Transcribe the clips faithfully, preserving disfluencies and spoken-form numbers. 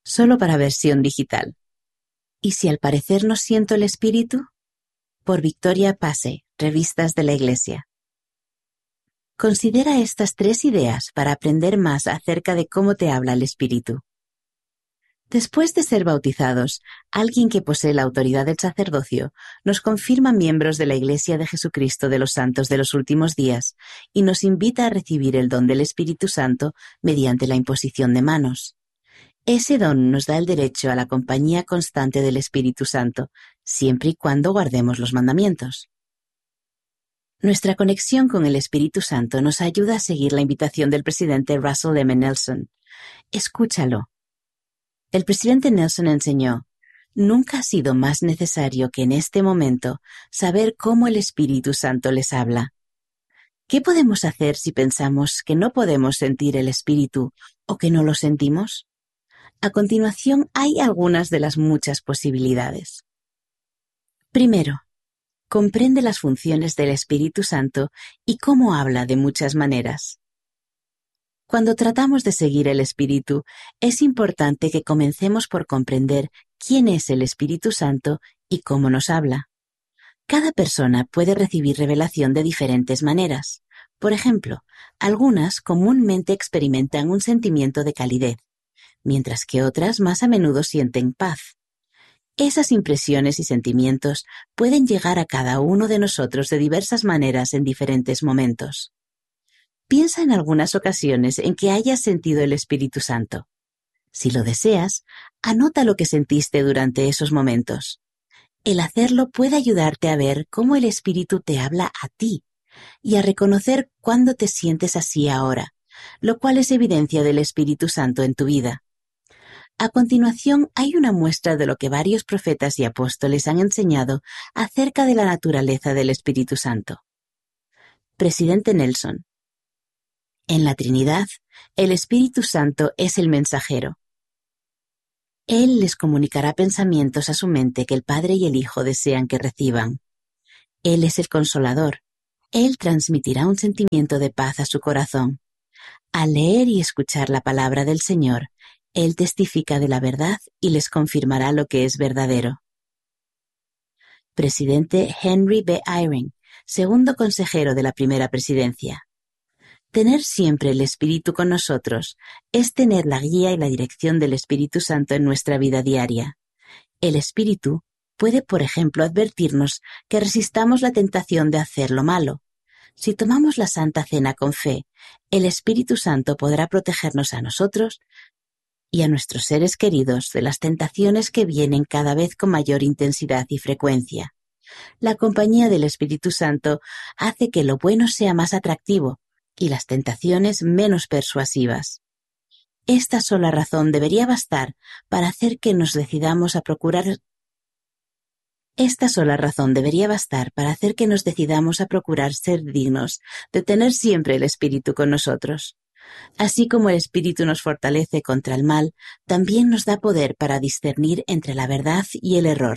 solo para versión digital. ¿Y si al parecer no siento el Espíritu? Por Victoria Pase, Revistas de la Iglesia. Considera estas tres ideas para aprender más acerca de cómo te habla el Espíritu. Después de ser bautizados, alguien que posee la autoridad del sacerdocio nos confirma miembros de la Iglesia de Jesucristo de los Santos de los Últimos Días y nos invita a recibir el don del Espíritu Santo mediante la imposición de manos. Ese don nos da el derecho a la compañía constante del Espíritu Santo, siempre y cuando guardemos los mandamientos. Nuestra conexión con el Espíritu Santo nos ayuda a seguir la invitación del presidente Russell M. Nelson. Escúchalo. El presidente Nelson enseñó: nunca ha sido más necesario que en este momento saber cómo el Espíritu Santo les habla. ¿Qué podemos hacer si pensamos que no podemos sentir el Espíritu o que no lo sentimos? A continuación hay algunas de las muchas posibilidades. Primero, comprende las funciones del Espíritu Santo y cómo habla de muchas maneras. Cuando tratamos de seguir el Espíritu, es importante que comencemos por comprender quién es el Espíritu Santo y cómo nos habla. Cada persona puede recibir revelación de diferentes maneras. Por ejemplo, algunas comúnmente experimentan un sentimiento de calidez, mientras que otras más a menudo sienten paz. Esas impresiones y sentimientos pueden llegar a cada uno de nosotros de diversas maneras en diferentes momentos. Piensa en algunas ocasiones en que hayas sentido el Espíritu Santo. Si lo deseas, anota lo que sentiste durante esos momentos. El hacerlo puede ayudarte a ver cómo el Espíritu te habla a ti y a reconocer cuándo te sientes así ahora, lo cual es evidencia del Espíritu Santo en tu vida. A continuación hay una muestra de lo que varios profetas y apóstoles han enseñado acerca de la naturaleza del Espíritu Santo. Presidente Nelson. En la Trinidad, el Espíritu Santo es el mensajero. Él les comunicará pensamientos a su mente que el Padre y el Hijo desean que reciban. Él es el Consolador. Él transmitirá un sentimiento de paz a su corazón. Al leer y escuchar la palabra del Señor, Él testifica de la verdad y les confirmará lo que es verdadero. Presidente Henry B. Eyring, segundo consejero de la primera presidencia. Tener siempre el Espíritu con nosotros es tener la guía y la dirección del Espíritu Santo en nuestra vida diaria. El Espíritu puede, por ejemplo, advertirnos que resistamos la tentación de hacer lo malo. Si tomamos la Santa Cena con fe, el Espíritu Santo podrá protegernos a nosotros y a nuestros seres queridos de las tentaciones que vienen cada vez con mayor intensidad y frecuencia. La compañía del Espíritu Santo hace que lo bueno sea más atractivo y las tentaciones menos persuasivas. Esta sola razón debería bastar para hacer que nos decidamos a procurar Esta sola razón debería bastar para hacer que nos decidamos a procurar ser dignos de tener siempre el Espíritu con nosotros. Así como el Espíritu nos fortalece contra el mal, también nos da poder para discernir entre la verdad y el error.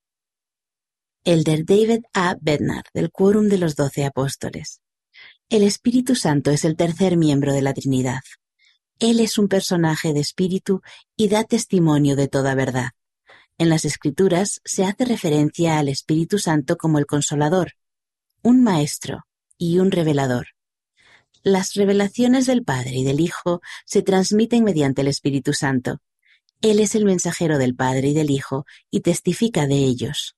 Elder David A. Bednar, del Quórum de los Doce Apóstoles. El Espíritu Santo es el tercer miembro de la Trinidad. Él es un personaje de espíritu y da testimonio de toda verdad. En las Escrituras se hace referencia al Espíritu Santo como el Consolador, un Maestro y un Revelador. Las revelaciones del Padre y del Hijo se transmiten mediante el Espíritu Santo. Él es el mensajero del Padre y del Hijo y testifica de ellos.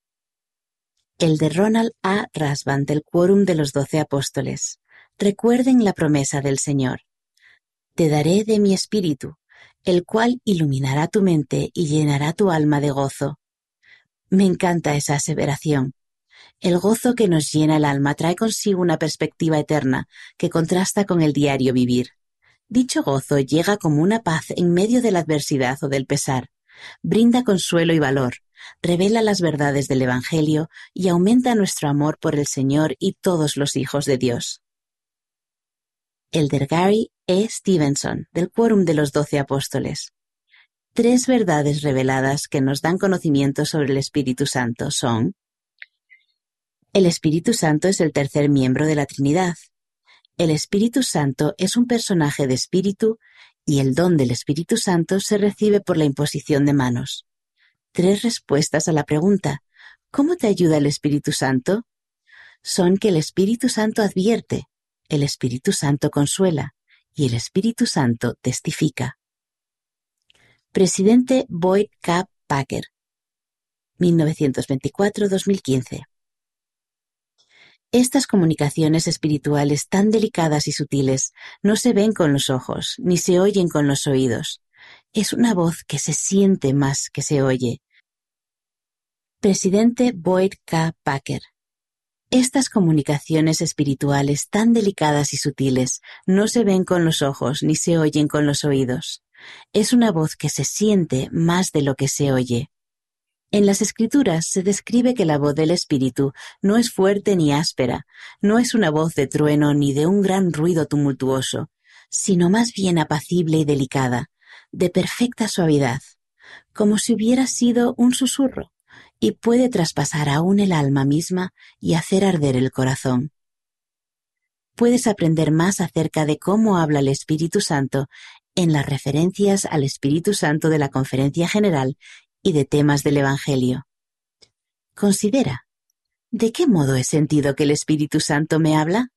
El de Ronald A. Rasband del Quórum de los Doce Apóstoles. Recuerden la promesa del Señor. Te daré de mi espíritu, el cual iluminará tu mente y llenará tu alma de gozo. Me encanta esa aseveración. El gozo que nos llena el alma trae consigo una perspectiva eterna que contrasta con el diario vivir. Dicho gozo llega como una paz en medio de la adversidad o del pesar. Brinda consuelo y valor, revela las verdades del Evangelio y aumenta nuestro amor por el Señor y todos los hijos de Dios. Elder Gary E. Stevenson, del Quórum de los Doce Apóstoles. Tres verdades reveladas que nos dan conocimiento sobre el Espíritu Santo son: el Espíritu Santo es el tercer miembro de la Trinidad. El Espíritu Santo es un personaje de espíritu y el don del Espíritu Santo se recibe por la imposición de manos. Tres respuestas a la pregunta ¿cómo te ayuda el Espíritu Santo? Son que el Espíritu Santo advierte, el Espíritu Santo consuela y el Espíritu Santo testifica. Presidente Boyd K. Packer, mil novecientos veinticuatro a dos mil quince. Estas comunicaciones espirituales tan delicadas y sutiles no se ven con los ojos, ni se oyen con los oídos. Es una voz que se siente más que se oye. Presidente Boyd K. Packer. Estas comunicaciones espirituales tan delicadas y sutiles no se ven con los ojos ni se oyen con los oídos. Es una voz que se siente más de lo que se oye. En las Escrituras se describe que la voz del Espíritu no es fuerte ni áspera, no es una voz de trueno ni de un gran ruido tumultuoso, sino más bien apacible y delicada, de perfecta suavidad, como si hubiera sido un susurro, y puede traspasar aún el alma misma y hacer arder el corazón. Puedes aprender más acerca de cómo habla el Espíritu Santo en las referencias al Espíritu Santo de la Conferencia General y de temas del Evangelio. Considera, ¿de qué modo he sentido que el Espíritu Santo me habla?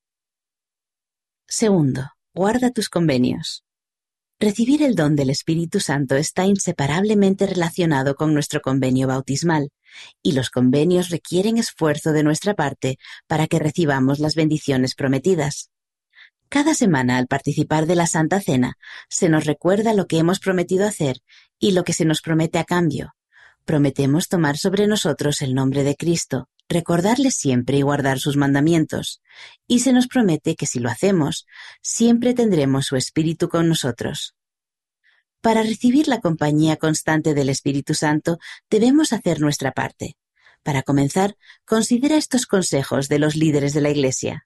Segundo, guarda tus convenios. Recibir el don del Espíritu Santo está inseparablemente relacionado con nuestro convenio bautismal, y los convenios requieren esfuerzo de nuestra parte para que recibamos las bendiciones prometidas. Cada semana, al participar de la Santa Cena, se nos recuerda lo que hemos prometido hacer y lo que se nos promete a cambio. Prometemos tomar sobre nosotros el nombre de Cristo, recordarle siempre y guardar sus mandamientos, y se nos promete que si lo hacemos, siempre tendremos su Espíritu con nosotros. Para recibir la compañía constante del Espíritu Santo, debemos hacer nuestra parte. Para comenzar, considera estos consejos de los líderes de la Iglesia.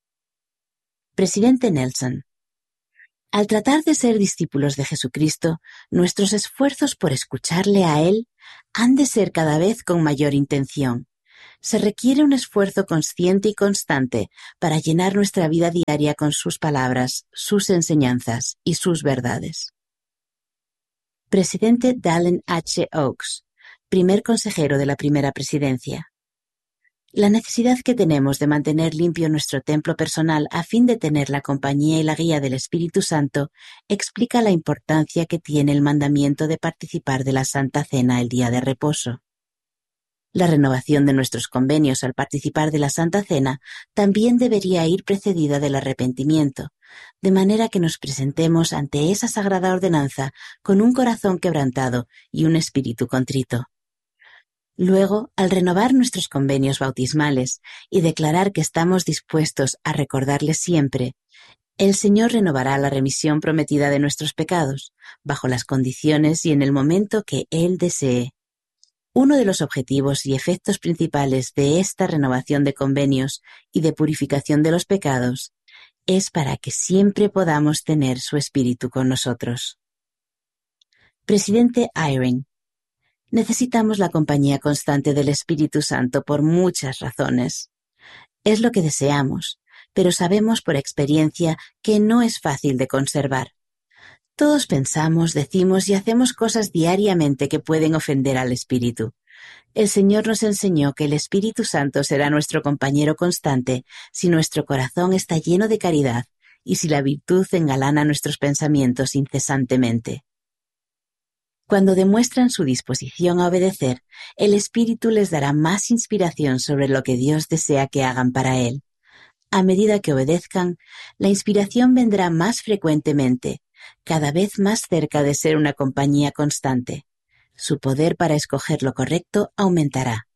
Presidente Nelson. Al tratar de ser discípulos de Jesucristo, nuestros esfuerzos por escucharle a Él han de ser cada vez con mayor intención. Se requiere un esfuerzo consciente y constante para llenar nuestra vida diaria con sus palabras, sus enseñanzas y sus verdades. Presidente Dallin H. Oaks, primer consejero de la primera presidencia. La necesidad que tenemos de mantener limpio nuestro templo personal a fin de tener la compañía y la guía del Espíritu Santo explica la importancia que tiene el mandamiento de participar de la Santa Cena el día de reposo. La renovación de nuestros convenios al participar de la Santa Cena también debería ir precedida del arrepentimiento, de manera que nos presentemos ante esa sagrada ordenanza con un corazón quebrantado y un espíritu contrito. Luego, al renovar nuestros convenios bautismales y declarar que estamos dispuestos a recordarles siempre, el Señor renovará la remisión prometida de nuestros pecados, bajo las condiciones y en el momento que Él desee. Uno de los objetivos y efectos principales de esta renovación de convenios y de purificación de los pecados es para que siempre podamos tener su Espíritu con nosotros. Presidente Eyring. Necesitamos la compañía constante del Espíritu Santo por muchas razones. Es lo que deseamos, pero sabemos por experiencia que no es fácil de conservar. Todos pensamos, decimos y hacemos cosas diariamente que pueden ofender al Espíritu. El Señor nos enseñó que el Espíritu Santo será nuestro compañero constante si nuestro corazón está lleno de caridad y si la virtud engalana nuestros pensamientos incesantemente. Cuando demuestran su disposición a obedecer, el Espíritu les dará más inspiración sobre lo que Dios desea que hagan para Él. A medida que obedezcan, la inspiración vendrá más frecuentemente, cada vez más cerca de ser una compañía constante. Su poder para escoger lo correcto aumentará.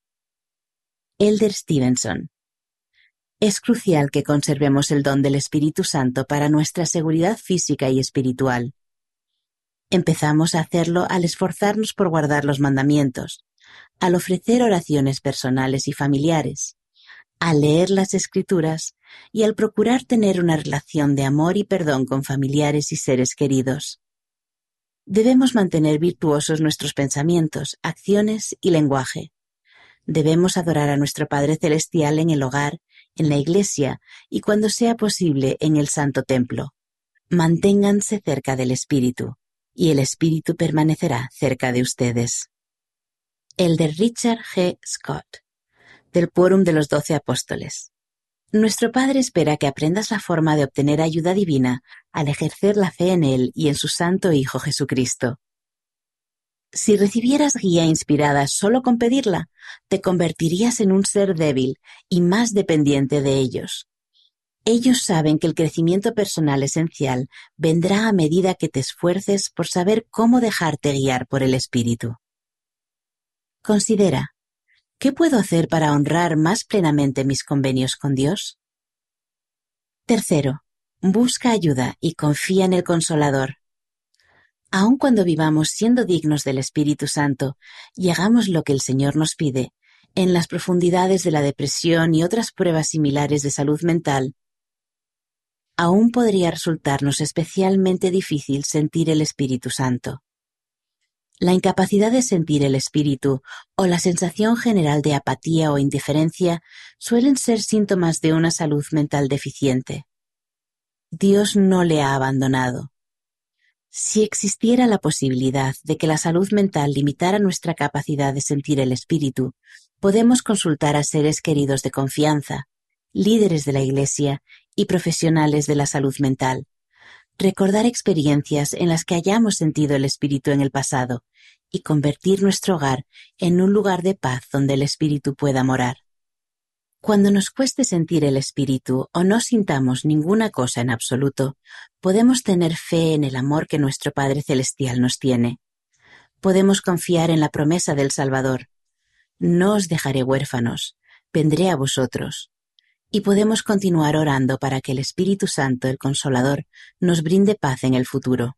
Elder Stevenson. Es crucial que conservemos el don del Espíritu Santo para nuestra seguridad física y espiritual. Empezamos a hacerlo al esforzarnos por guardar los mandamientos, al ofrecer oraciones personales y familiares, al leer las Escrituras y al procurar tener una relación de amor y perdón con familiares y seres queridos. Debemos mantener virtuosos nuestros pensamientos, acciones y lenguaje. Debemos adorar a nuestro Padre Celestial en el hogar, en la iglesia y cuando sea posible en el Santo Templo. Manténganse cerca del Espíritu, y el Espíritu permanecerá cerca de ustedes. Elder Richard G. Scott, del Quórum de los Doce Apóstoles. Nuestro Padre espera que aprendas la forma de obtener ayuda divina al ejercer la fe en Él y en su Santo Hijo Jesucristo. Si recibieras guía inspirada solo con pedirla, te convertirías en un ser débil y más dependiente de ellos. Ellos saben que el crecimiento personal esencial vendrá a medida que te esfuerces por saber cómo dejarte guiar por el Espíritu. Considera, ¿qué puedo hacer para honrar más plenamente mis convenios con Dios? Tercero, busca ayuda y confía en el Consolador. Aun cuando vivamos siendo dignos del Espíritu Santo y hagamos lo que el Señor nos pide, en las profundidades de la depresión y otras pruebas similares de salud mental, aún podría resultarnos especialmente difícil sentir el Espíritu Santo. La incapacidad de sentir el Espíritu o la sensación general de apatía o indiferencia suelen ser síntomas de una salud mental deficiente. Dios no le ha abandonado. Si existiera la posibilidad de que la salud mental limitara nuestra capacidad de sentir el Espíritu, podemos consultar a seres queridos de confianza, líderes de la Iglesia y profesionales de la salud mental. Recordar experiencias en las que hayamos sentido el Espíritu en el pasado y convertir nuestro hogar en un lugar de paz donde el Espíritu pueda morar. Cuando nos cueste sentir el Espíritu o no sintamos ninguna cosa en absoluto, podemos tener fe en el amor que nuestro Padre Celestial nos tiene. Podemos confiar en la promesa del Salvador. No os dejaré huérfanos, vendré a vosotros. Y podemos continuar orando para que el Espíritu Santo, el Consolador, nos brinde paz en el futuro.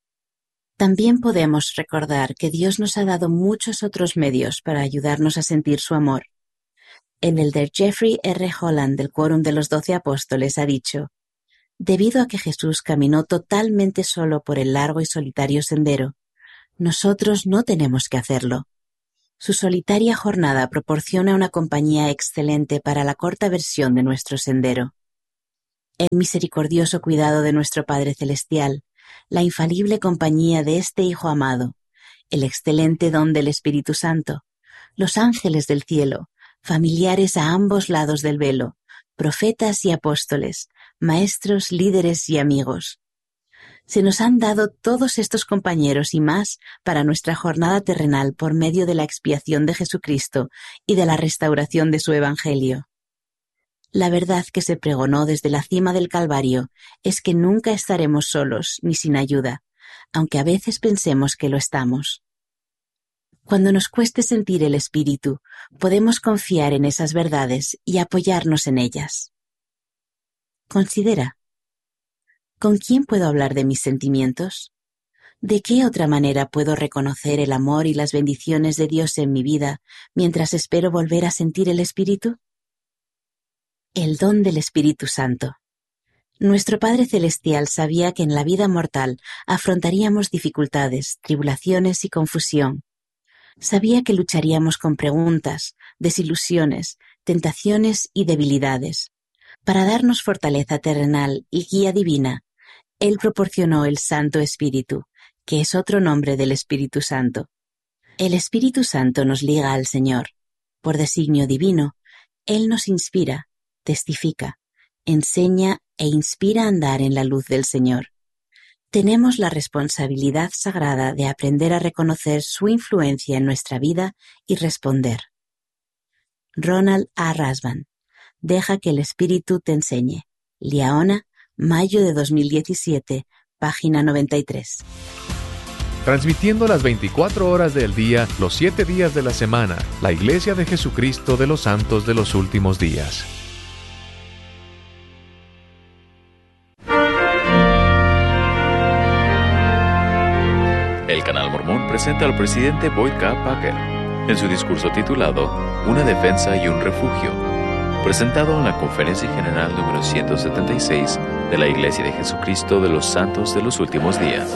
También podemos recordar que Dios nos ha dado muchos otros medios para ayudarnos a sentir su amor. El elder Jeffrey R. Holland del Quórum de los Doce Apóstoles ha dicho: debido a que Jesús caminó totalmente solo por el largo y solitario sendero, nosotros no tenemos que hacerlo. Su solitaria jornada proporciona una compañía excelente para la corta versión de nuestro sendero. El misericordioso cuidado de nuestro Padre Celestial, la infalible compañía de este Hijo amado, el excelente don del Espíritu Santo, los ángeles del cielo, familiares a ambos lados del velo, profetas y apóstoles, maestros, líderes y amigos. Se nos han dado todos estos compañeros y más para nuestra jornada terrenal por medio de la expiación de Jesucristo y de la restauración de su Evangelio. La verdad que se pregonó desde la cima del Calvario es que nunca estaremos solos ni sin ayuda, aunque a veces pensemos que lo estamos. Cuando nos cueste sentir el Espíritu, podemos confiar en esas verdades y apoyarnos en ellas. Considera, ¿con quién puedo hablar de mis sentimientos? ¿De qué otra manera puedo reconocer el amor y las bendiciones de Dios en mi vida mientras espero volver a sentir el Espíritu? El don del Espíritu Santo. Nuestro Padre Celestial sabía que en la vida mortal afrontaríamos dificultades, tribulaciones y confusión. Sabía que lucharíamos con preguntas, desilusiones, tentaciones y debilidades. Para darnos fortaleza terrenal y guía divina, Él proporcionó el Santo Espíritu, que es otro nombre del Espíritu Santo. El Espíritu Santo nos liga al Señor. Por designio divino, Él nos inspira, testifica, enseña e inspira a andar en la luz del Señor. Tenemos la responsabilidad sagrada de aprender a reconocer su influencia en nuestra vida y responder. Ronald A. Rasband. Deja que el Espíritu te enseñe. Liaona, mayo de dos mil diecisiete, página noventa y tres. Transmitiendo las veinticuatro horas del día, los siete días de la semana, la Iglesia de Jesucristo de los Santos de los Últimos Días. El Canal Mormón presenta al presidente Boyd K. Packer en su discurso titulado Una defensa y un refugio, presentado en la Conferencia General número ciento setenta y seis de la Iglesia de Jesucristo de los Santos de los Últimos Días.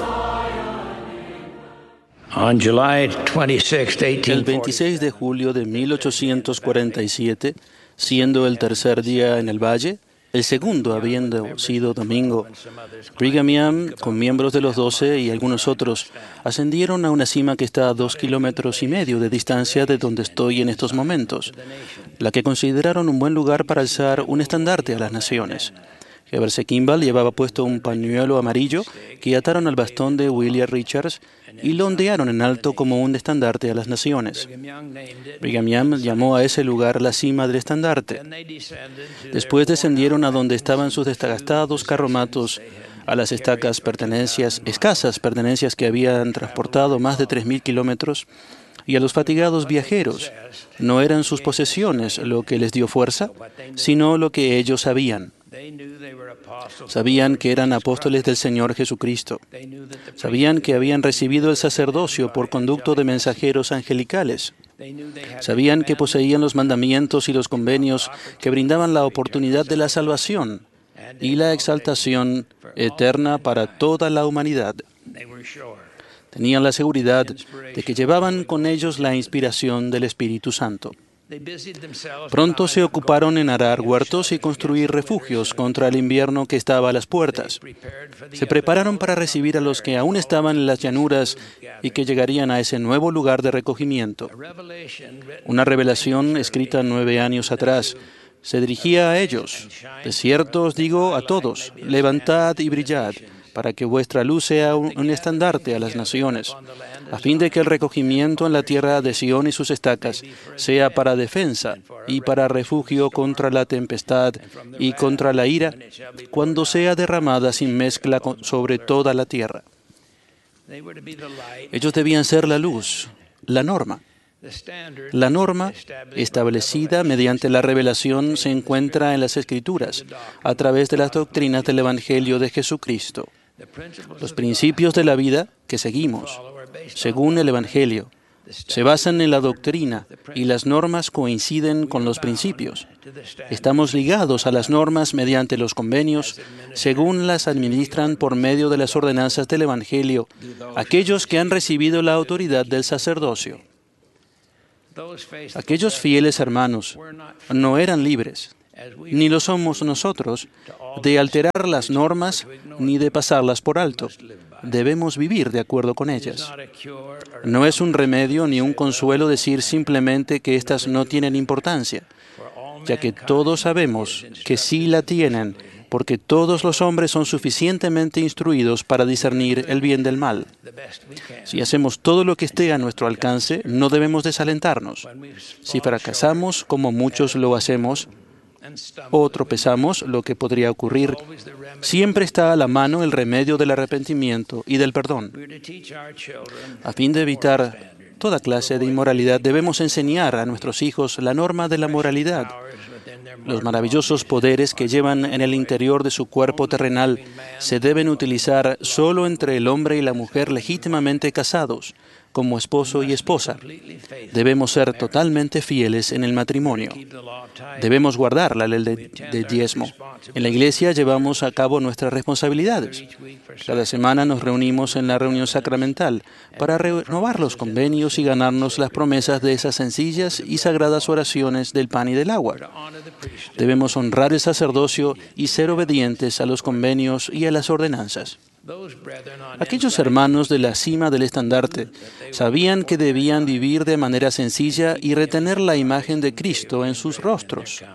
El veintiséis de julio de mil ochocientos cuarenta y siete, siendo el tercer día en el valle, El segundo, habiendo sido domingo, Brigham Young, con miembros de los doce y algunos otros, ascendieron a una cima que está a dos kilómetros y medio de distancia de donde estoy en estos momentos, la que consideraron un buen lugar para alzar un estandarte a las naciones. Heber Kimball llevaba puesto un pañuelo amarillo que ataron al bastón de William Richards y lo ondearon en alto como un estandarte a las naciones. Brigham Young llamó a ese lugar la cima del estandarte. Después descendieron a donde estaban sus desgastados carromatos, a las estacas pertenencias, escasas pertenencias que habían transportado más de tres mil kilómetros, y a los fatigados viajeros. No eran sus posesiones lo que les dio fuerza, sino lo que ellos sabían. Sabían que eran apóstoles del Señor Jesucristo. Sabían que habían recibido el sacerdocio por conducto de mensajeros angelicales. Sabían que poseían los mandamientos y los convenios que brindaban la oportunidad de la salvación y la exaltación eterna para toda la humanidad. Tenían la seguridad de que llevaban con ellos la inspiración del Espíritu Santo. Pronto se ocuparon en arar huertos y construir refugios contra el invierno que estaba a las puertas. Se prepararon para recibir a los que aún estaban en las llanuras y que llegarían a ese nuevo lugar de recogimiento. Una revelación escrita nueve años atrás se dirigía a ellos. De cierto os digo a todos, levantad y brillad, para que vuestra luz sea un, un estandarte a las naciones, a fin de que el recogimiento en la tierra de Sión y sus estacas sea para defensa y para refugio contra la tempestad y contra la ira, cuando sea derramada sin mezcla sobre toda la tierra. Ellos debían ser la luz, la norma. La norma, establecida mediante la revelación, se encuentra en las Escrituras, a través de las doctrinas del Evangelio de Jesucristo. Los principios de la vida que seguimos, según el Evangelio, se basan en la doctrina y las normas coinciden con los principios. Estamos ligados a las normas mediante los convenios, según las administran por medio de las ordenanzas del Evangelio, aquellos que han recibido la autoridad del sacerdocio. Aquellos fieles hermanos no eran libres, ni lo somos nosotros, de alterar las normas ni de pasarlas por alto. Debemos vivir de acuerdo con ellas. No es un remedio ni un consuelo decir simplemente que éstas no tienen importancia, ya que todos sabemos que sí la tienen, porque todos los hombres son suficientemente instruidos para discernir el bien del mal. Si hacemos todo lo que esté a nuestro alcance, no debemos desalentarnos. Si fracasamos, como muchos lo hacemos, o tropezamos, lo que podría ocurrir, siempre está a la mano el remedio del arrepentimiento y del perdón. A fin de evitar toda clase de inmoralidad, debemos enseñar a nuestros hijos la norma de la moralidad. Los maravillosos poderes que llevan en el interior de su cuerpo terrenal se deben utilizar solo entre el hombre y la mujer legítimamente casados, como esposo y esposa. Debemos ser totalmente fieles en el matrimonio. Debemos guardar la ley de, de diezmo. En la iglesia llevamos a cabo nuestras responsabilidades. Cada semana nos reunimos en la reunión sacramental para renovar los convenios y ganarnos las promesas de esas sencillas y sagradas oraciones del pan y del agua. Debemos honrar el sacerdocio y ser obedientes a los convenios y a las ordenanzas. Aquellos hermanos de la cima del estandarte sabían que debían vivir de manera sencilla y retener la imagen de Cristo en sus rostros.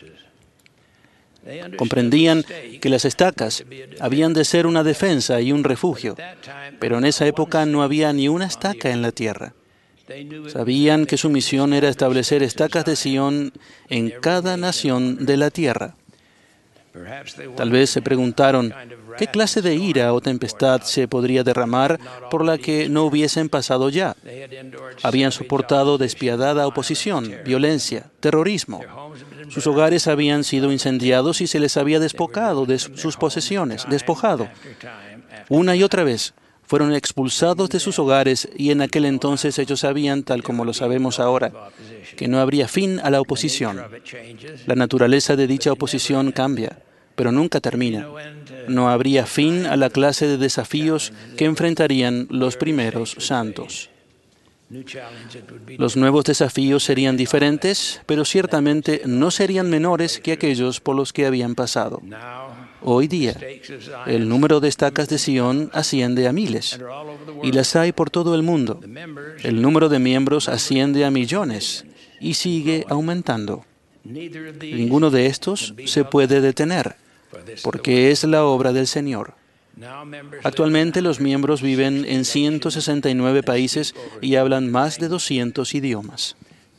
Comprendían que las estacas habían de ser una defensa y un refugio, pero en esa época no había ni una estaca en la tierra. Sabían que su misión era establecer estacas de Sión en cada nación de la tierra. Tal vez se preguntaron qué clase de ira o tempestad se podría derramar por la que no hubiesen pasado ya. Habían soportado despiadada oposición, violencia, terrorismo. Sus hogares habían sido incendiados y se les había despojado de sus posesiones, despojado. Una y otra vez fueron expulsados de sus hogares y en aquel entonces ellos sabían, tal como lo sabemos ahora, que no habría fin a la oposición. La naturaleza de dicha oposición cambia, pero nunca termina. No habría fin a la clase de desafíos que enfrentarían los primeros santos. Los nuevos desafíos serían diferentes, pero ciertamente no serían menores que aquellos por los que habían pasado. Hoy día, el número de estacas de Sion asciende a miles, y las hay por todo el mundo. El número de miembros asciende a millones, y sigue aumentando. Ninguno de estos se puede detener, porque es la obra del Señor. Actualmente los miembros viven en ciento sesenta y nueve países y hablan más de doscientos idiomas.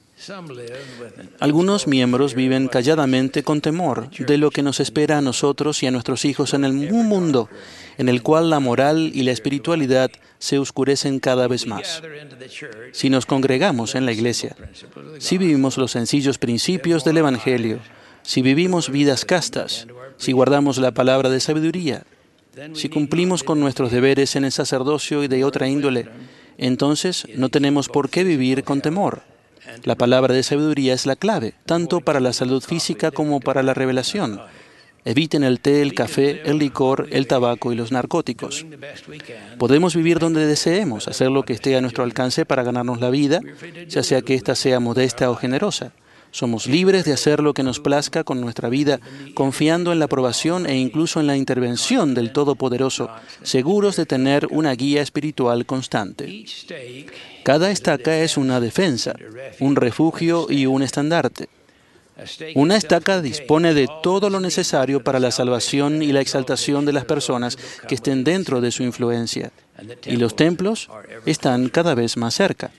Algunos miembros viven calladamente con temor de lo que nos espera a nosotros y a nuestros hijos en el mundo en el cual la moral y la espiritualidad se oscurecen cada vez más. Si nos congregamos en la iglesia, si vivimos los sencillos principios del Evangelio, si vivimos vidas castas, si guardamos la palabra de sabiduría, si cumplimos con nuestros deberes en el sacerdocio y de otra índole, entonces no tenemos por qué vivir con temor. La palabra de sabiduría es la clave, tanto para la salud física como para la revelación. Eviten el té, el café, el licor, el tabaco y los narcóticos. Podemos vivir donde deseemos, hacer lo que esté a nuestro alcance para ganarnos la vida, ya sea que ésta sea modesta o generosa. Somos libres de hacer lo que nos plazca con nuestra vida, confiando en la aprobación e incluso en la intervención del Todopoderoso, seguros de tener una guía espiritual constante. Cada estaca es una defensa, un refugio y un estandarte. Una estaca dispone de todo lo necesario para la salvación y la exaltación de las personas que estén dentro de su influencia, y los templos están cada vez más cerca.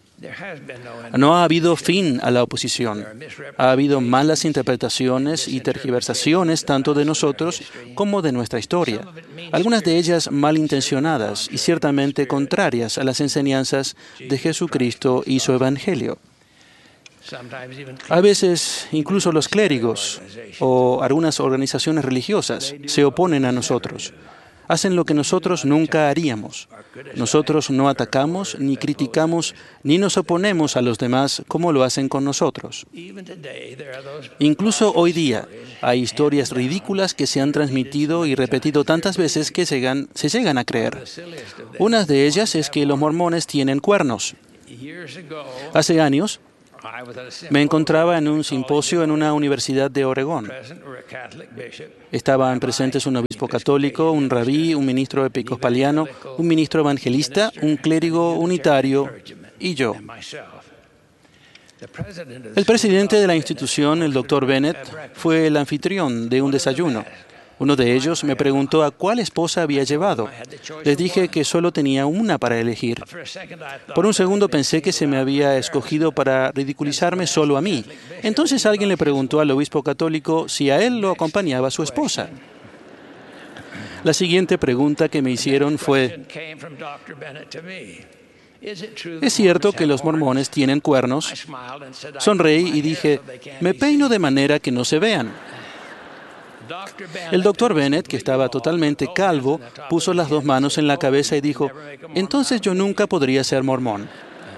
No ha habido fin a la oposición. Ha habido malas interpretaciones y tergiversaciones tanto de nosotros como de nuestra historia, algunas de ellas malintencionadas y ciertamente contrarias a las enseñanzas de Jesucristo y su Evangelio. A veces, incluso los clérigos o algunas organizaciones religiosas se oponen a nosotros. Hacen lo que nosotros nunca haríamos. Nosotros no atacamos, ni criticamos, ni nos oponemos a los demás como lo hacen con nosotros. Incluso hoy día hay historias ridículas que se han transmitido y repetido tantas veces que se llegan, se llegan a creer. Una de ellas es que los mormones tienen cuernos. Hace años, me encontraba en un simposio en una universidad de Oregón. Estaban presentes un obispo católico, un rabí, un ministro episcopaliano, un ministro evangelista, un clérigo unitario y yo. El presidente de la institución, el doctor Bennett, fue el anfitrión de un desayuno. Uno de ellos me preguntó a cuál esposa había llevado. Les dije que solo tenía una para elegir. Por un segundo pensé que se me había escogido para ridiculizarme solo a mí. Entonces alguien le preguntó al obispo católico si a él lo acompañaba su esposa. La siguiente pregunta que me hicieron fue: ¿es cierto que los mormones tienen cuernos? Sonreí y dije: me peino de manera que no se vean. El doctor Bennett, que estaba totalmente calvo, puso las dos manos en la cabeza y dijo: entonces yo nunca podría ser mormón.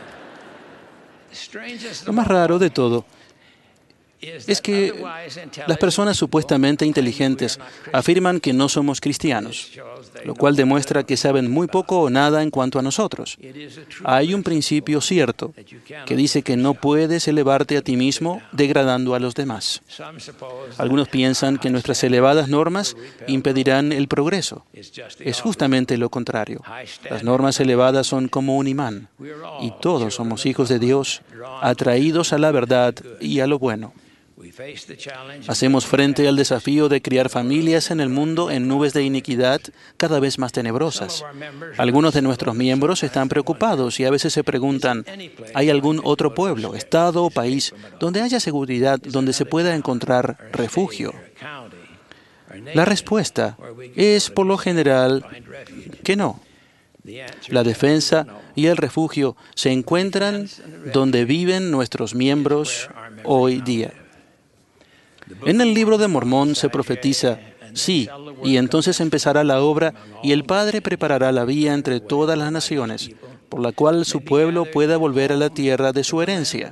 Lo más raro de todo es que las personas supuestamente inteligentes afirman que no somos cristianos, lo cual demuestra que saben muy poco o nada en cuanto a nosotros. Hay un principio cierto que dice que no puedes elevarte a ti mismo degradando a los demás. Algunos piensan que nuestras elevadas normas impedirán el progreso. Es justamente lo contrario. Las normas elevadas son como un imán, y todos somos hijos de Dios, atraídos a la verdad y a lo bueno. Hacemos frente al desafío de criar familias en el mundo en nubes de iniquidad cada vez más tenebrosas. Algunos de nuestros miembros están preocupados y a veces se preguntan: ¿hay algún otro pueblo, estado o país donde haya seguridad, donde se pueda encontrar refugio? La respuesta es, por lo general, que no. La defensa y el refugio se encuentran donde viven nuestros miembros hoy día. En el libro de Mormón se profetiza: sí, y entonces empezará la obra y el Padre preparará la vía entre todas las naciones, por la cual su pueblo pueda volver a la tierra de su herencia.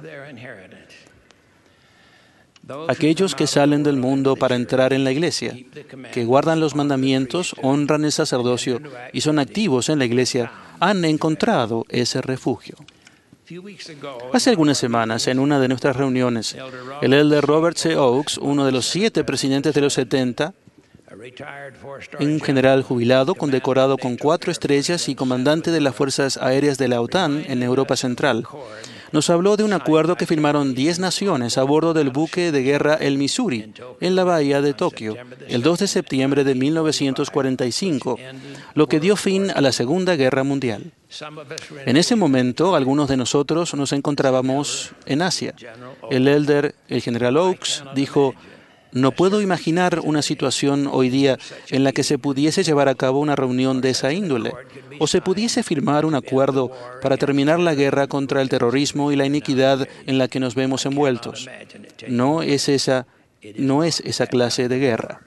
Aquellos que salen del mundo para entrar en la iglesia, que guardan los mandamientos, honran el sacerdocio y son activos en la iglesia, han encontrado ese refugio. Hace algunas semanas, en una de nuestras reuniones, el elder Robert C. Oakes, uno de los siete presidentes de los setenta, un general jubilado, condecorado con cuatro estrellas y comandante de las Fuerzas Aéreas de la OTAN en Europa Central, nos habló de un acuerdo que firmaron diez naciones a bordo del buque de guerra el Missouri, en la bahía de Tokio, el dos de septiembre de mil novecientos cuarenta y cinco, lo que dio fin a la Segunda Guerra Mundial. En ese momento, algunos de nosotros nos encontrábamos en Asia. El elder, el general Oakes, dijo: no puedo imaginar una situación hoy día en la que se pudiese llevar a cabo una reunión de esa índole, o se pudiese firmar un acuerdo para terminar la guerra contra el terrorismo y la iniquidad en la que nos vemos envueltos. No es esa, no es esa clase de guerra.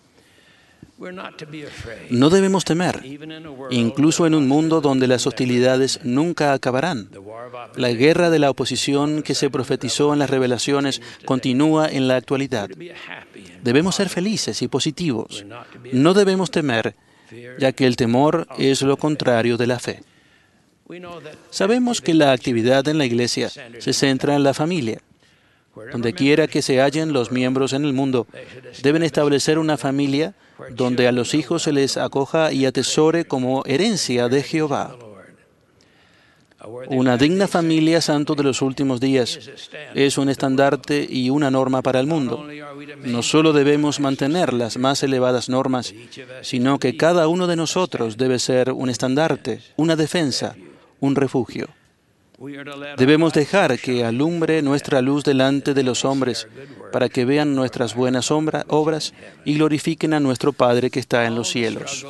No debemos temer, incluso en un mundo donde las hostilidades nunca acabarán. La guerra de la oposición que se profetizó en las revelaciones continúa en la actualidad. Debemos ser felices y positivos. No debemos temer, ya que el temor es lo contrario de la fe. Sabemos que la actividad en la Iglesia se centra en la familia. Donde quiera que se hallen los miembros en el mundo, deben establecer una familia donde a los hijos se les acoja y atesore como herencia de Jehová. Una digna familia, santo de los últimos días, es un estandarte y una norma para el mundo. No solo debemos mantener las más elevadas normas, sino que cada uno de nosotros debe ser un estandarte, una defensa, un refugio. Debemos dejar que alumbre nuestra luz delante de los hombres para que vean nuestras buenas obras y glorifiquen a nuestro Padre que está en los cielos.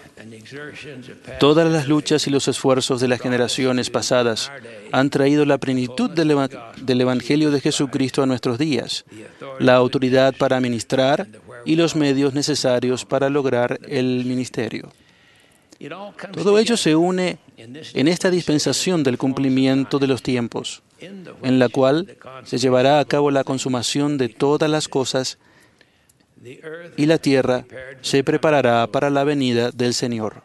Todas las luchas y los esfuerzos de las generaciones pasadas han traído la plenitud del, eva del Evangelio de Jesucristo a nuestros días, la autoridad para ministrar y los medios necesarios para lograr el ministerio. Todo ello se une en esta dispensación del cumplimiento de los tiempos, en la cual se llevará a cabo la consumación de todas las cosas y la tierra se preparará para la venida del Señor.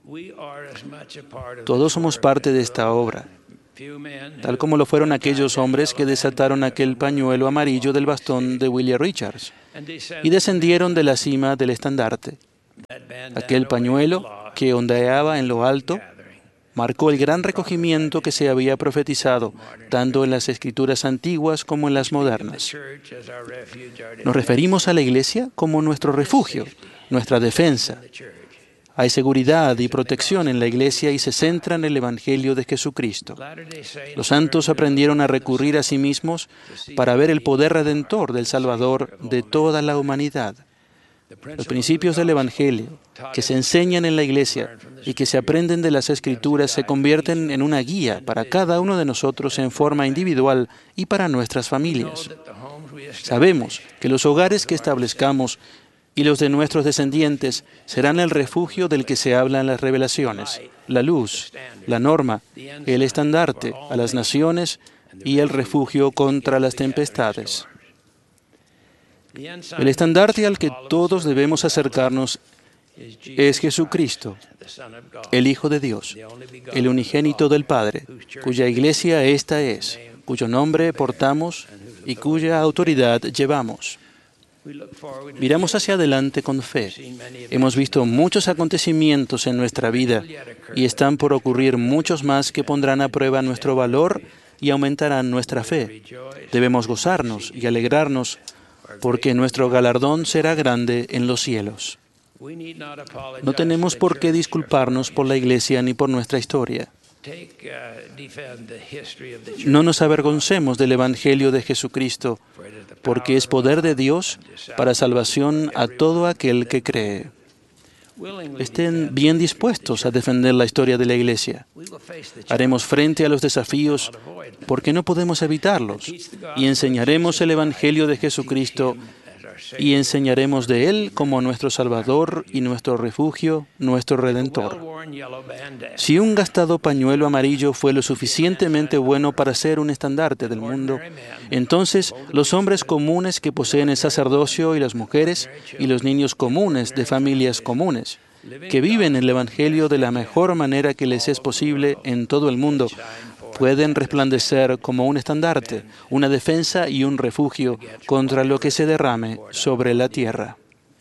Todos somos parte de esta obra, tal como lo fueron aquellos hombres que desataron aquel pañuelo amarillo del bastón de William Richards y descendieron de la cima del estandarte. Aquel pañuelo que ondeaba en lo alto marcó el gran recogimiento que se había profetizado, tanto en las escrituras antiguas como en las modernas. Nos referimos a la Iglesia como nuestro refugio, nuestra defensa. Hay seguridad y protección en la Iglesia y se centra en el Evangelio de Jesucristo. Los santos aprendieron a recurrir a sí mismos para ver el poder redentor del Salvador de toda la humanidad. Los principios del Evangelio que se enseñan en la Iglesia y que se aprenden de las Escrituras se convierten en una guía para cada uno de nosotros en forma individual y para nuestras familias. Sabemos que los hogares que establezcamos y los de nuestros descendientes serán el refugio del que se habla en las revelaciones, la luz, la norma, el estandarte a las naciones y el refugio contra las tempestades. El estandarte al que todos debemos acercarnos es Jesucristo, el Hijo de Dios, el unigénito del Padre, cuya iglesia esta es, cuyo nombre portamos y cuya autoridad llevamos. Miramos hacia adelante con fe. Hemos visto muchos acontecimientos en nuestra vida y están por ocurrir muchos más que pondrán a prueba nuestro valor y aumentarán nuestra fe. Debemos gozarnos y alegrarnos porque nuestro galardón será grande en los cielos. No tenemos por qué disculparnos por la Iglesia ni por nuestra historia. No nos avergoncemos del Evangelio de Jesucristo, porque es poder de Dios para salvación a todo aquel que cree. Estén bien dispuestos a defender la historia de la Iglesia. Haremos frente a los desafíos porque no podemos evitarlos y enseñaremos el Evangelio de Jesucristo y enseñaremos de Él como nuestro Salvador y nuestro refugio, nuestro Redentor. Si un gastado pañuelo amarillo fue lo suficientemente bueno para ser un estandarte del mundo, entonces los hombres comunes que poseen el sacerdocio y las mujeres y los niños comunes de familias comunes, que viven el Evangelio de la mejor manera que les es posible en todo el mundo, pueden resplandecer como un estandarte, una defensa y un refugio contra lo que se derrame sobre la tierra.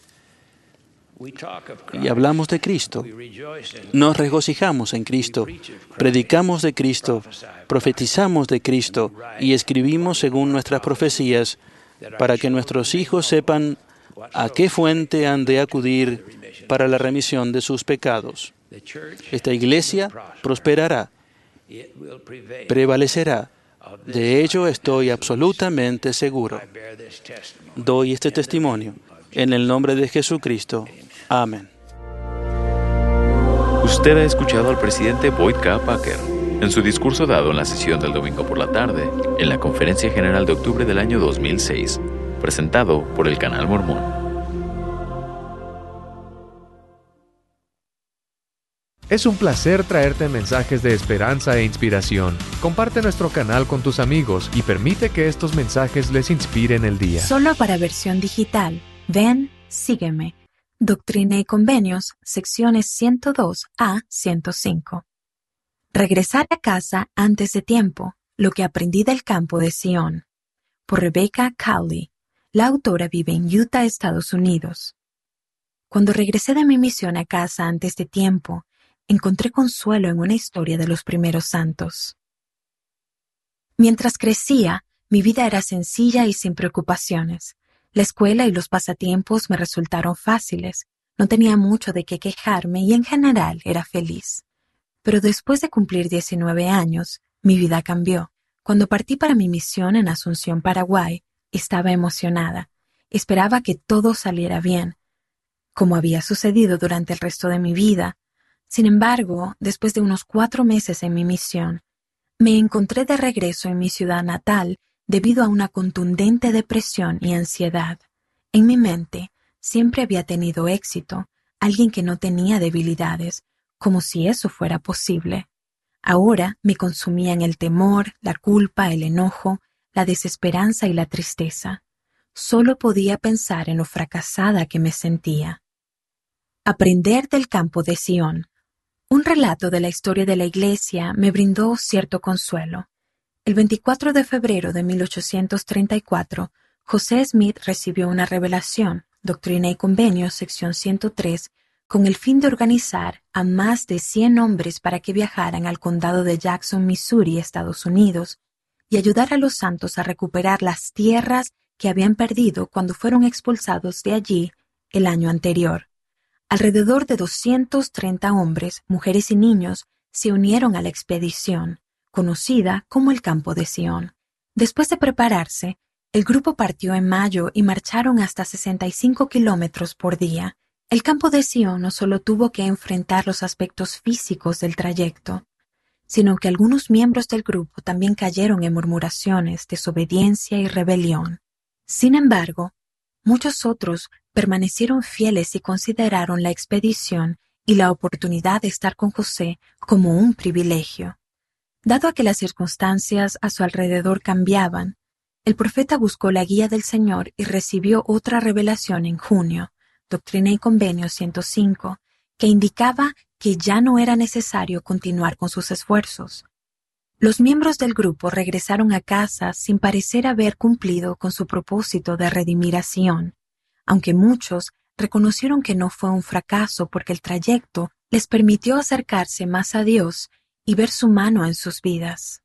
Y hablamos de Cristo, nos regocijamos en Cristo, predicamos de Cristo, profetizamos de Cristo y escribimos según nuestras profecías para que nuestros hijos sepan a qué fuente han de acudir para la remisión de sus pecados. Esta iglesia prosperará, prevalecerá. De ello estoy absolutamente seguro. Doy este testimonio en el nombre de Jesucristo. Amén. Usted ha escuchado al presidente Boyd K. Packer en su discurso dado en la sesión del domingo por la tarde en la Conferencia General de octubre del año dos mil seis, presentado por el Canal Mormón. Es un placer traerte mensajes de esperanza e inspiración. Comparte nuestro canal con tus amigos y permite que estos mensajes les inspiren el día. Solo para versión digital. Ven, sígueme. Doctrina y Convenios, secciones ciento dos a ciento cinco. Regresar a casa antes de tiempo, lo que aprendí del campo de Sion. Por Rebecca Cowley. La autora vive en Utah, Estados Unidos. Cuando regresé de mi misión a casa antes de tiempo, encontré consuelo en una historia de los primeros santos. Mientras crecía, mi vida era sencilla y sin preocupaciones. La escuela y los pasatiempos me resultaron fáciles. No tenía mucho de qué quejarme y en general era feliz. Pero después de cumplir diecinueve años, mi vida cambió. Cuando partí para mi misión en Asunción, Paraguay, estaba emocionada. Esperaba que todo saliera bien, como había sucedido durante el resto de mi vida. Sin embargo, después de unos cuatro meses en mi misión, me encontré de regreso en mi ciudad natal debido a una contundente depresión y ansiedad. En mi mente siempre había tenido éxito, alguien que no tenía debilidades, como si eso fuera posible. Ahora me consumían el temor, la culpa, el enojo, la desesperanza y la tristeza. Solo podía pensar en lo fracasada que me sentía. Aprender del campo de Sion. Un relato de la historia de la Iglesia me brindó cierto consuelo. El veinticuatro de febrero de mil ochocientos treinta y cuatro, José Smith recibió una revelación, Doctrina y Convenios, sección ciento tres, con el fin de organizar a más de cien hombres para que viajaran al condado de Jackson, Missouri, Estados Unidos, y ayudar a los santos a recuperar las tierras que habían perdido cuando fueron expulsados de allí el año anterior. Alrededor de doscientos treinta hombres, mujeres y niños se unieron a la expedición, conocida como el Campo de Sion. Después de prepararse, el grupo partió en mayo y marcharon hasta sesenta y cinco kilómetros por día. El Campo de Sion no solo tuvo que enfrentar los aspectos físicos del trayecto, sino que algunos miembros del grupo también cayeron en murmuraciones, desobediencia y rebelión. Sin embargo, muchos otros permanecieron fieles y consideraron la expedición y la oportunidad de estar con José como un privilegio. Dado a que las circunstancias a su alrededor cambiaban, el profeta buscó la guía del Señor y recibió otra revelación en junio, Doctrina y Convenios ciento cinco, que indicaba que ya no era necesario continuar con sus esfuerzos. Los miembros del grupo regresaron a casa sin parecer haber cumplido con su propósito de redimir a Sion, aunque muchos reconocieron que no fue un fracaso porque el trayecto les permitió acercarse más a Dios y ver su mano en sus vidas.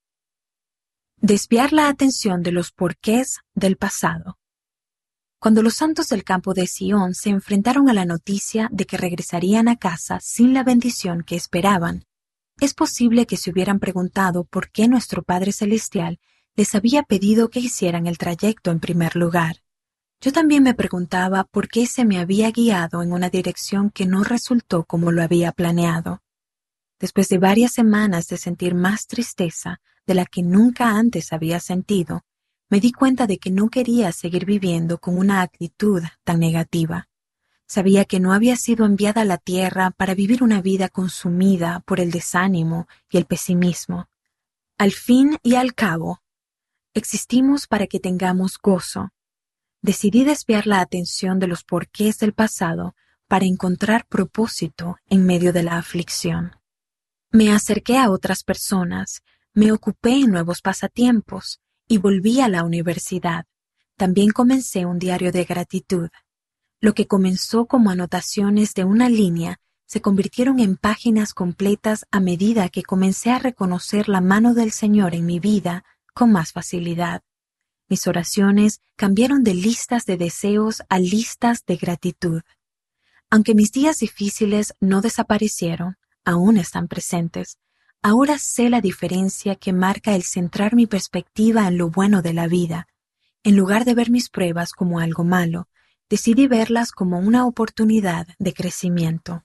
Desviar la atención de los porqués del pasado. Cuando los santos del Campo de Sion se enfrentaron a la noticia de que regresarían a casa sin la bendición que esperaban, es posible que se hubieran preguntado por qué nuestro Padre Celestial les había pedido que hicieran el trayecto en primer lugar. Yo también me preguntaba por qué se me había guiado en una dirección que no resultó como lo había planeado. Después de varias semanas de sentir más tristeza de la que nunca antes había sentido, me di cuenta de que no quería seguir viviendo con una actitud tan negativa. Sabía que no había sido enviada a la tierra para vivir una vida consumida por el desánimo y el pesimismo. Al fin y al cabo, existimos para que tengamos gozo. Decidí desviar la atención de los porqués del pasado para encontrar propósito en medio de la aflicción. Me acerqué a otras personas, Me ocupé en nuevos pasatiempos y volví a la universidad. También comencé un diario de gratitud. Lo que comenzó como anotaciones de una línea se convirtieron en páginas completas a medida que comencé a reconocer la mano del Señor en mi vida con más facilidad. Mis oraciones cambiaron de listas de deseos a listas de gratitud. Aunque mis días difíciles no desaparecieron, aún están presentes, ahora sé la diferencia que marca el centrar mi perspectiva en lo bueno de la vida. En lugar de ver mis pruebas como algo malo, decidí verlas como una oportunidad de crecimiento.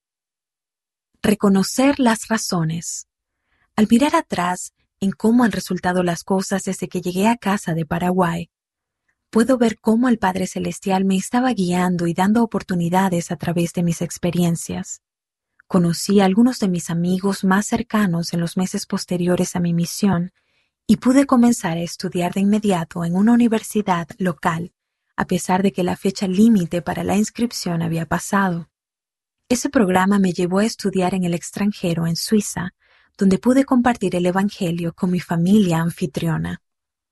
Reconocer las razones. Al mirar atrás en cómo han resultado las cosas desde que llegué a casa de Paraguay, puedo ver cómo el Padre Celestial me estaba guiando y dando oportunidades a través de mis experiencias. Conocí a algunos de mis amigos más cercanos en los meses posteriores a mi misión y pude comenzar a estudiar de inmediato en una universidad local, a pesar de que la fecha límite para la inscripción había pasado. Ese programa me llevó a estudiar en el extranjero, en Suiza, donde pude compartir el Evangelio con mi familia anfitriona.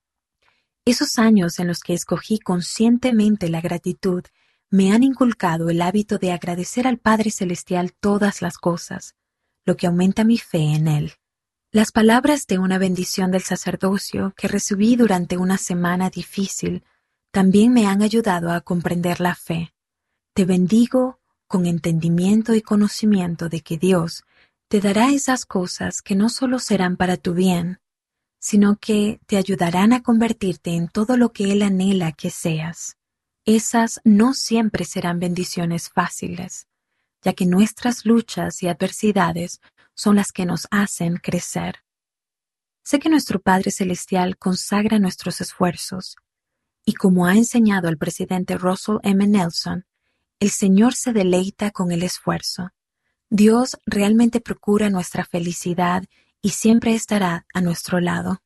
Esos años en los que escogí conscientemente la gratitud me han inculcado el hábito de agradecer al Padre Celestial todas las cosas, lo que aumenta mi fe en Él. Las palabras de una bendición del sacerdocio que recibí durante una semana difícil también me han ayudado a comprender la fe. Te bendigo con entendimiento y conocimiento de que Dios te dará esas cosas que no solo serán para tu bien, sino que te ayudarán a convertirte en todo lo que Él anhela que seas. Esas no siempre serán bendiciones fáciles, ya que nuestras luchas y adversidades son las que nos hacen crecer. Sé que nuestro Padre Celestial consagra nuestros esfuerzos, y como ha enseñado el presidente Russell M. Nelson, el Señor se deleita con el esfuerzo. Dios realmente procura nuestra felicidad y siempre estará a nuestro lado.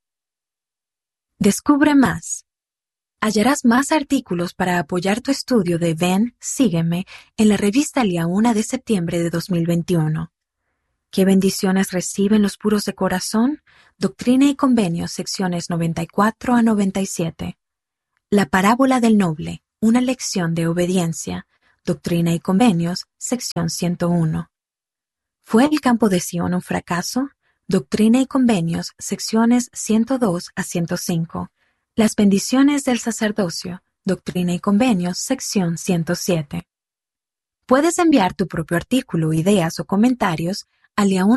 Descubre más. Hallarás más artículos para apoyar tu estudio de Ven, Sígueme en la revista Liauna de septiembre de dos mil veintiuno. ¿Qué bendiciones reciben los puros de corazón? Doctrina y Convenios, secciones noventa y cuatro a noventa y siete. La parábola del noble, una lección de obediencia. Doctrina y Convenios, sección ciento uno. ¿Fue el campo de Sion un fracaso? Doctrina y Convenios, secciones ciento dos a ciento cinco. Las bendiciones del sacerdocio, Doctrina y Convenios, sección ciento siete. Puedes enviar tu propio artículo, ideas o comentarios a Liauna